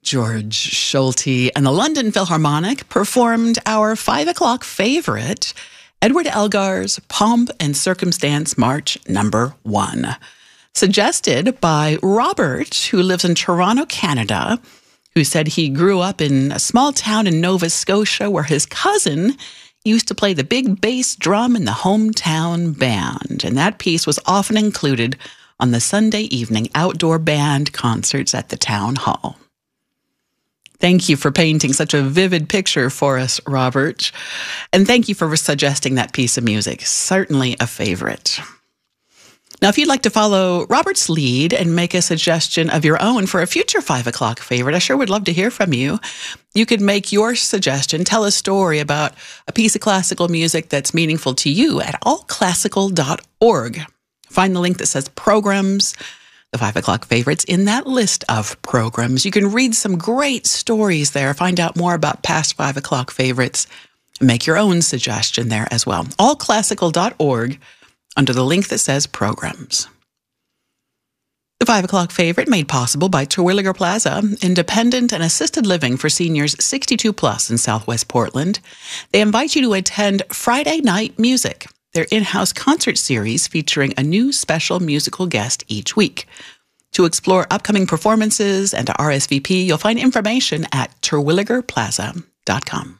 George Schulte and the London Philharmonic performed our 5 o'clock favorite, Edward Elgar's Pomp and Circumstance March No. 1, suggested by Robert, who lives in Toronto, Canada, who said he grew up in a small town in Nova Scotia where his cousin used to play the big bass drum in the hometown band, and that piece was often included on the Sunday evening outdoor band concerts at the town hall. Thank you for painting such a vivid picture for us, Robert. And thank you for suggesting that piece of music. Certainly a favorite. Now, if you'd like to follow Robert's lead and make a suggestion of your own for a future 5 o'clock favorite, I sure would love to hear from you. You could make your suggestion, tell a story about a piece of classical music that's meaningful to you at allclassical.org. Find the link that says Programs, the 5 o'clock favorites, in that list of programs. You can read some great stories there, find out more about past 5 o'clock favorites, and make your own suggestion there as well. Allclassical.org under the link that says Programs. The 5 o'clock favorite made possible by Terwilliger Plaza, independent and assisted living for seniors 62 plus in Southwest Portland. They invite you to attend Friday Night Music, their in-house concert series featuring a new special musical guest each week. To explore upcoming performances and to RSVP, you'll find information at terwilligerplaza.com.